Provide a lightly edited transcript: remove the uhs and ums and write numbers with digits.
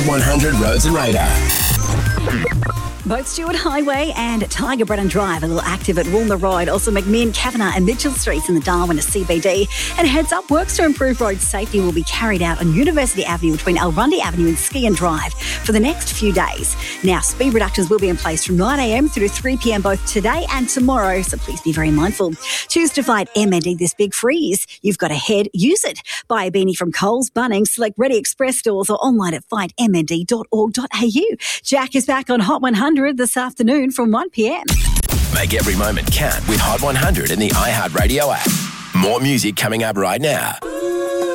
Hot 100 Roads and Radar. Both Stewart Highway and Tiger Brennan Drive a little active at Woolmer Road. Also McMinn, Kavanagh and Mitchell Streets in the Darwin CBD. And heads up, works to improve road safety will be carried out on University Avenue between Alrundi Avenue and Skian Drive for the next few days. Now, speed reductions will be in place from 9am through to 3pm both today and tomorrow, so please be very mindful. Choose to fight MND this big freeze. You've got a head, use it. Buy a beanie from Coles, Bunnings, select Ready Express stores or online at fightmnd.org.au. Jack is back on Hot 100 this afternoon from 1pm. Make every moment count with Hot 100 in the iHeartRadio app. More music coming up right now.